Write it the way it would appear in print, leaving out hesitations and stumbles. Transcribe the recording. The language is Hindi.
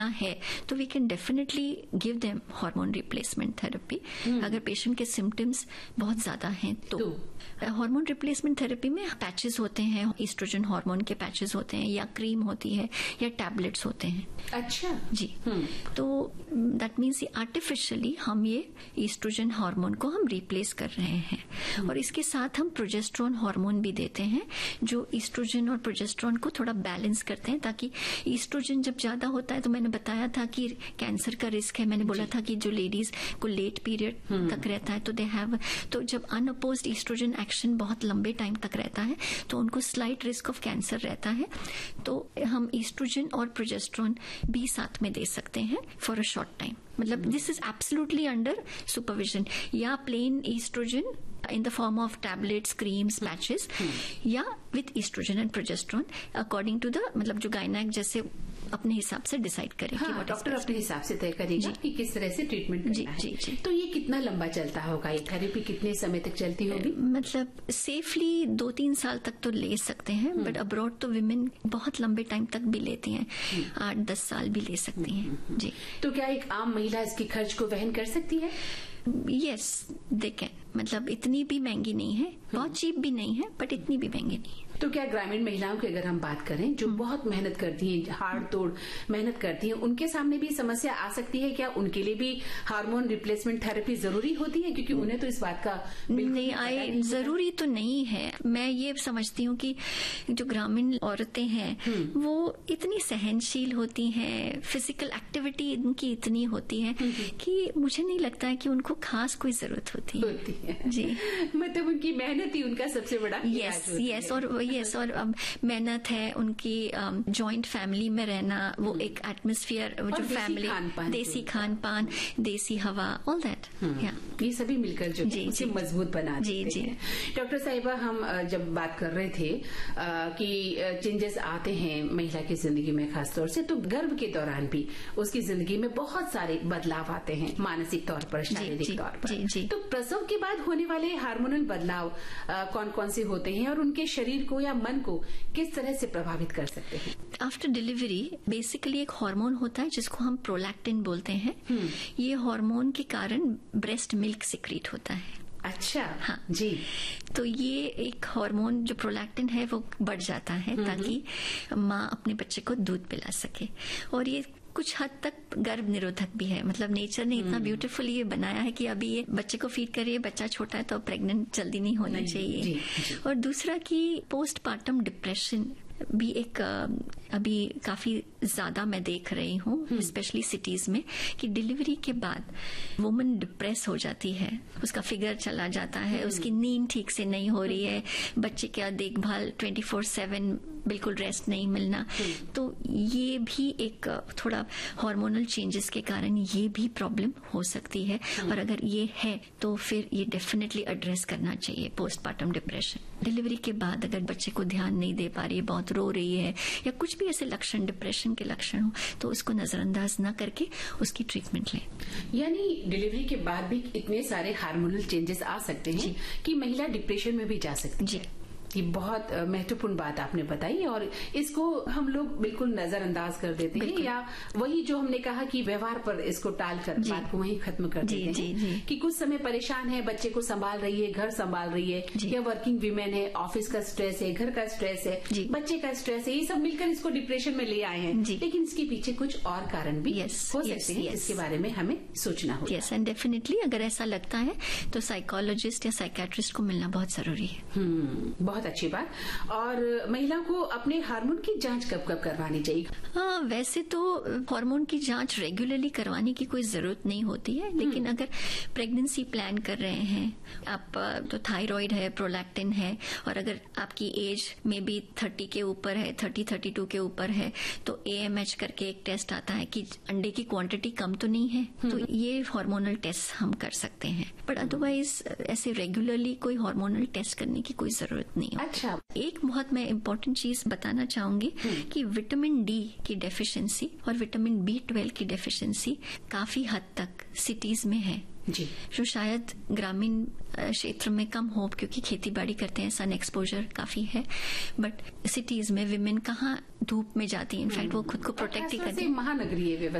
है तो we can definitely give them hormone replacement therapy. अगर पेशेंट के सिम्टम्स बहुत ज्यादा हैं तो हार्मोन रिप्लेसमेंट थेरेपी में पैचेस होते हैं, ईस्ट्रोजन हार्मोन के पैचेस होते हैं, या क्रीम होती है, या टैबलेट्स होते हैं। अच्छा जी। तो दैट मीन्स आर्टिफिशियली हम ये ईस्ट्रोजन हार्मोन को हम रिप्लेस कर रहे हैं। और इसके साथ हम प्रोजेस्टेरोन हार्मोन भी देते हैं जो ईस्ट्रोजन और प्रोजेस्टेरोन को थोड़ा बैलेंस करते हैं, ताकि ईस्ट्रोजन जब ज्यादा होता है तो मैंने बताया था कि कैंसर का रिस्क है। मैंने बोला था कि जो लेडीज को लेट पीरियड तक रहता है तो दे हैव, तो जब अनअपोज्ड ईस्ट्रोजन एक्शन बहुत लंबे टाइम तक रहता है तो उनको स्लाइट रिस्क ऑफ कैंसर रहता है। तो हम ईस्ट्रोजन और प्रोजेस्टेरोन भी साथ में दे सकते हैं फॉर अ शॉर्ट टाइम। मतलब this is absolutely under supervision, या plane oestrogen in the form of tablets, creams, patches, या with estrogen and progesterone according to the, मतलब जो गायनेक जैसे अपने हिसाब से डिसाइड करेगी। हाँ, डॉक्टर अपने हिसाब से तय करेगा कि किस तरह से ट्रीटमेंट करना है। जी। तो ये कितना लंबा चलता होगा, ये थेरेपी कितने समय तक चलती होगी? मतलब सेफली 2-3 साल तक तो ले सकते हैं, बट अब्रॉड तो विमेन बहुत लंबे टाइम तक भी लेती हैं, 8-10 साल भी ले सकती हैं। जी। तो क्या एक आम महिला इसके खर्च को वहन कर सकती है? यस दे कैन, मतलब इतनी भी महंगी नहीं है, बहुत चीप भी नहीं है, बट इतनी भी महंगी नहीं है। तो क्या ग्रामीण महिलाओं की अगर हम बात करें जो बहुत मेहनत करती हैं, हाड़ तोड़ मेहनत करती हैं, उनके सामने भी समस्या आ सकती है? क्या उनके लिए भी हार्मोन रिप्लेसमेंट थेरेपी जरूरी होती है? क्योंकि उन्हें तो इस बात का नहीं, जरूरी तो नहीं है। मैं ये समझती हूँ कि जो ग्रामीण औरतें हैं वो इतनी सहनशील होती हैं, फिजिकल एक्टिविटी इनकी इतनी होती है कि मुझे नहीं लगता है कि उनको खास कोई जरूरत होती है। जी। मतलब उनकी मेहनत ही उनका सबसे बड़ा यस और मेहनत है उनकी, जॉइंट फैमिली में रहना, वो एक एटमॉस्फेयर, जो फैमिली, देसी खान पान, देसी हवा, ऑल दैट, ये सभी मिलकर जो उसे मजबूत बना देते हैं। डॉक्टर साहिबा, हम जब बात कर रहे थे कि चेंजेस आते हैं महिला की जिंदगी में खासतौर से, तो गर्भ के दौरान भी उसकी जिंदगी में बहुत सारे बदलाव आते हैं, मानसिक तौर पर, शारीरिक तौर पर। तो प्रसव के बाद होने वाले हार्मोनल बदलाव कौन कौन से होते हैं और उनके शरीर को या मन को किस तरह से प्रभावित कर सकते हैं? आफ्टर डिलीवरी बेसिकली एक हार्मोन होता है जिसको हम प्रोलैक्टिन बोलते हैं। ये हार्मोन के कारण ब्रेस्ट मिल्क सिक्रीट होता है। अच्छा। हाँ जी। तो ये एक हार्मोन जो प्रोलैक्टिन है वो बढ़ जाता है ताकि माँ अपने बच्चे को दूध पिला सके। और ये कुछ हद तक गर्भ निरोधक भी है, मतलब नेचर ने इतना ब्यूटीफुली ये बनाया है कि अभी ये बच्चे को फीड करिए, बच्चा छोटा है तो प्रेग्नेंट जल्दी नहीं होना चाहिए। जी। और दूसरा कि पोस्टपार्टम डिप्रेशन भी एक अभी काफी ज्यादा मैं देख रही हूँ, स्पेशली सिटीज में, कि डिलीवरी के बाद वुमन डिप्रेस हो जाती है, उसका फिगर चला जाता है, उसकी नींद ठीक से नहीं हो रही है, बच्चे का देखभाल 24/7, बिल्कुल रेस्ट नहीं मिलना। तो ये भी एक थोड़ा हार्मोनल चेंजेस के कारण ये भी प्रॉब्लम हो सकती है। और अगर ये है तो फिर ये डेफिनेटली एड्रेस करना चाहिए, पोस्टपार्टम डिप्रेशन। डिलीवरी के बाद अगर बच्चे को ध्यान नहीं दे पा रही है, बहुत रो रही है, या कुछ भी ऐसे लक्षण, डिप्रेशन के लक्षण हो, तो उसको नजरअंदाज न करके उसकी ट्रीटमेंट लें। यानी डिलीवरी के बाद भी इतने सारे हार्मोनल चेंजेस आ सकते हैं कि महिला डिप्रेशन में भी जा सकती है। जी। ये बहुत महत्वपूर्ण बात आपने बताई, और इसको हम लोग बिल्कुल नजरअंदाज कर देते हैं, या वही जो हमने कहा कि व्यवहार पर इसको टाल कर बात को वहीं खत्म कर देते हैं कि कुछ समय परेशान है, बच्चे को संभाल रही है, घर संभाल रही है, या वर्किंग वीमेन है, ऑफिस का स्ट्रेस है, घर का स्ट्रेस है, बच्चे का स्ट्रेस है, ये सब मिलकर इसको डिप्रेशन में ले आए हैं। लेकिन इसके पीछे कुछ और कारण भी हो सकते हैं, इसके बारे में हमें सोचना होगा। यस, एंड डेफिनेटली अगर ऐसा लगता है तो साइकोलॉजिस्ट या साइकेट्रिस्ट को मिलना बहुत जरूरी है। बहुत अच्छी बात। और महिला को अपने हार्मोन की जांच कब कब करवानी चाहिए? हाँ, वैसे तो हार्मोन की जांच रेगुलरली करवाने की कोई जरूरत नहीं होती है, लेकिन अगर प्रेगनेंसी प्लान कर रहे हैं आप, तो थायराइड है, प्रोलैक्टिन है, और अगर आपकी एज में भी 30 के ऊपर है, 30-32 के ऊपर है, तो AMH करके एक टेस्ट आता है कि अंडे की क्वांटिटी कम तो नहीं है, तो ये हार्मोनल टेस्ट हम कर सकते हैं। बट अदरवाइज ऐसे रेगुलरली कोई हार्मोनल टेस्ट करने की कोई जरूरत नहीं है। अच्छा। एक बहुत मैं इम्पोर्टेंट चीज बताना चाहूंगी कि विटामिन डी की डेफिशिएंसी और विटामिन B12 की डेफिशिएंसी काफी हद तक सिटीज में है। जी, जो शायद ग्रामीण क्षेत्र में कम हो क्योंकि खेती बाड़ी करते हैं, सन एक्सपोजर काफी है, बट सिटीज में विमेन कहाँ धूप में जाती है, इनफैक्ट वो खुद को प्रोटेक्ट ही करती है। महानगरीय